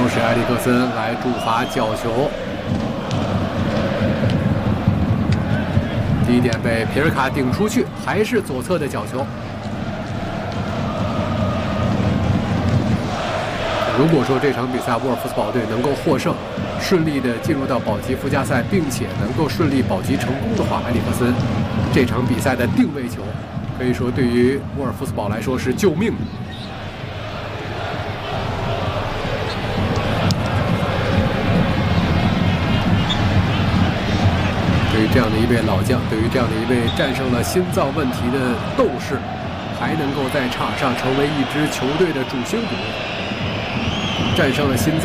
后是埃里克森来主罚角球，第一点被皮尔卡顶出去，还是左侧的角球。如果说这场比赛沃尔夫斯堡队能够获胜，顺利的进入到保级附加赛，并且能够顺利保级成功的话，埃里克森这场比赛的定位球，可以说对于沃尔夫斯堡来说是救命的。对于这样的一位老将，对于这样的一位战胜了心脏问题的斗士，还能够在场上成为一支球队的主心骨，战胜了心脏。